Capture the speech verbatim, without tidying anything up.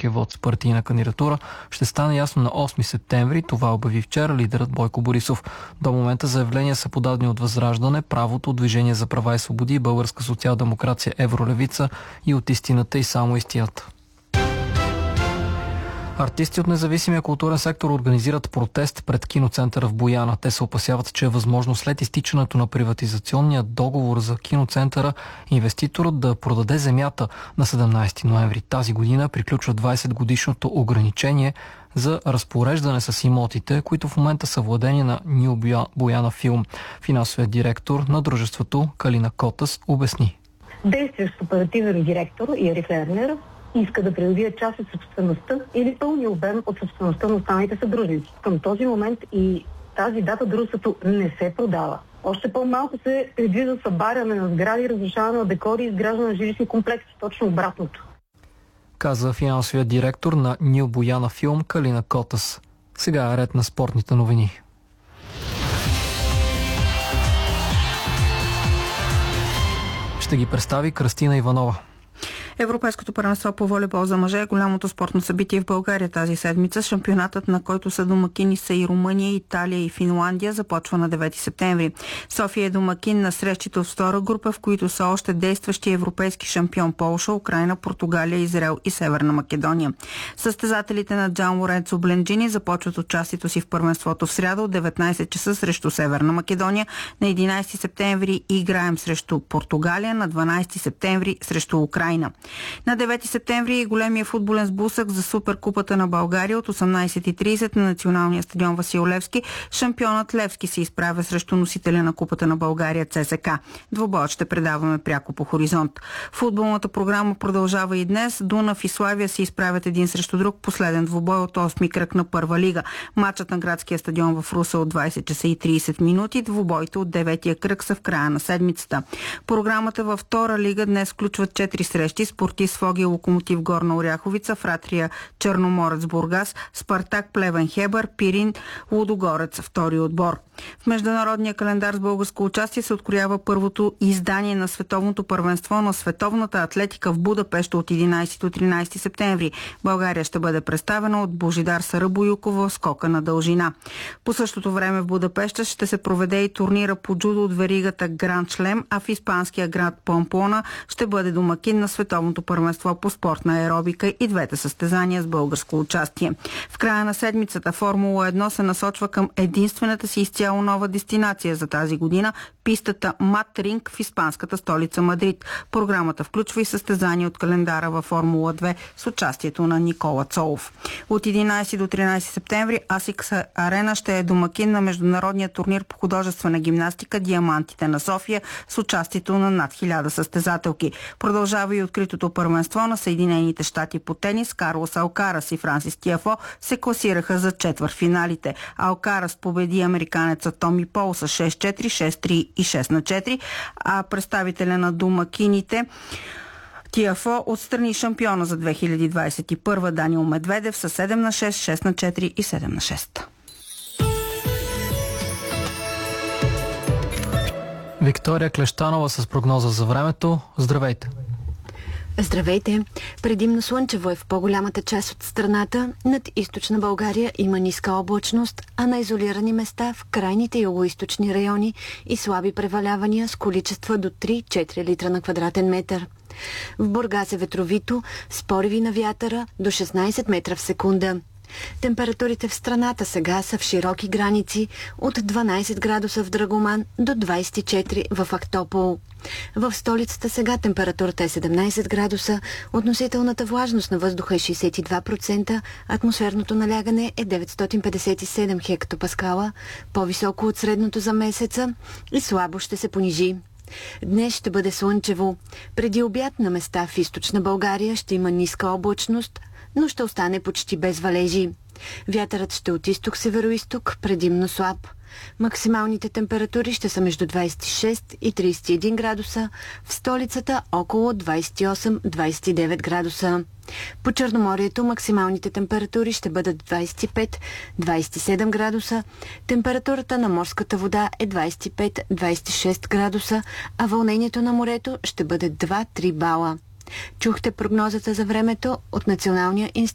гражданския вод с партийна кандидатура ще стане ясно на осми септември. Това обяви вчера лидерът Бойко Борисов. До момента заявления са подадени от Възраждане, Правото, Движение за права и свободи, Българска социал-демокрация, Евролевица и от Истината и само истината. Артисти от независимия културен сектор организират протест пред киноцентъра в Бояна. Те се опасяват, че е възможно след изтичането на приватизационния договор за киноцентъра инвеститорът да продаде земята. На седемнайсети ноември тази година приключва двайсет годишното ограничение за разпореждане с имотите, които в момента са владени на Ню Бояна Филм. Финансовият директор на дружеството Калина Котас обясни. Действащ оперативен директор Ири Фернер иска да придобие част от собствеността или пълния обем от собствеността на останалите съдружници. Към този момент и тази дата дружеството не се продава. Още по-малко се предвижда събаряне на сгради, разрушаване на декори и изграждане на жилищни комплекси. Точно обратното. Каза финансовият директор на Ню Бояна Филм Калина Котас. Сега е ред на спортните новини. Ще ги представи Кръстина Иванова. Европейското първенство по волейбол за мъже е голямото спортно събитие в България тази седмица. Шампионатът, на който са домакини са и Румъния, Италия и Финландия, започва на девети септември. София е домакин на срещите от втора група, в които са още действащи европейски шампион Полша, Украйна, Португалия, Израел и Северна Македония. Състезателите на Джан Лоренцо Бленджини започват участието си в първенството в сряда от деветнайсет часа срещу Северна Македония. На единайсети септември играем срещу Португалия, на дванайсети септември срещу Украйна. На девети септември е големия футболен сблъсък за Суперкупата на България от осемнайсет и трийсет на националния стадион Васил Левски. Шампионът Левски се изправя срещу носителя на Купата на България ЦСКА. Двобоят ще предаваме пряко по Хоризонт. Футболната програма продължава и днес. Дунав и Славия се изправят един срещу друг. Последен двубой от осми кръг на първа лига. Матчът на градския стадион в Русе от двайсет часа и трийсет минути. Двубоите от деветия кръг са в края на седмицата. Програмата във втора лига днес включват четири срещи. Спортист Своги Локомотив Горна Оряховица, Фратрия Черноморец Бургас, Спартак Плевен Хебър, Пирин Лудогорец, втори отбор. В международния календар с българско участие се откроява първото издание на световното първенство на световната атлетика в Будапеща от единайсети до тринайсети септември. България ще бъде представена от Божидар Сарабоюкова в скока на дължина. По същото време в Будапеща ще се проведе и турнира по джудо от веригата Гранд Шлем, а в испанския град Памплона ще бъде домакин на световното първенство по спортна аеробика и двете състезания с българско участие. В края на седмицата Формула едно се насочва към единствената си изцяло нова дестинация за тази година – пистата Мат Ринг в испанската столица Мадрид. Програмата включва и състезания от календара във Формула две с участието на Никола Цолов. От единайсети до тринайсети септември Асикс Арена ще е домакин на международния турнир по художествена гимнастика Диамантите на София с участието на над хиляда състезателки. Продължава и откритото първенство на Съединените щати по тенис. Карлос Алкарас и Франсис Тиафо се класираха за четвъртфиналите. Алкарас победи американеца Томи Пол с шест четири, шест три и шест на четири, а представителя на домакините Тиафо отстрани шампиона за две хиляди двайсет и първа Даниил Медведев с седем на шест, шест на четири и седем на шест. Виктория Клещанова с прогноза за времето. Здравейте! Здравейте! Предимно слънчево е в по-голямата част от страната. Над източна България има ниска облачност, а на изолирани места в крайните югоизточни райони и слаби превалявания с количества до три-четири литра на квадратен метър. В Бургас е ветровито, с пориви на вятъра до шестнайсет метра в секунда. Температурите в страната сега са в широки граници от дванайсет градуса в Драгоман до двайсет и четири в Ахтопол. В столицата сега температурата е седемнайсет градуса, относителната влажност на въздуха е шейсет и два процента, атмосферното налягане е деветстотин петдесет и седем хектопаскала, по-високо от средното за месеца и слабо ще се понижи. Днес ще бъде слънчево. Преди обяд на места в източна България ще има ниска облачност, но ще остане почти без валежи. Вятърът ще от изток-североизток, предимно слаб. Максималните температури ще са между двайсет и шест и трийсет и един градуса, в столицата около двайсет и осем до двайсет и девет градуса. По Черноморието максималните температури ще бъдат двайсет и пет до двайсет и седем градуса, температурата на морската вода е двайсет и пет до двайсет и шест градуса, а вълнението на морето ще бъде два до три бала. Чухте прогнозата за времето от Националния институт